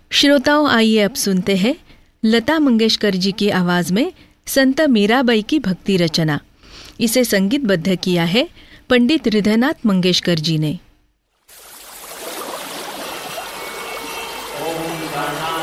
श्रोताओं, आइए अब सुनते हैं लता मंगेशकर जी की आवाज में संत मीराबाई की भक्ति रचना। इसे संगीतबद्ध किया है पंडित हृदयनाथ मंगेशकर जी ने। ओम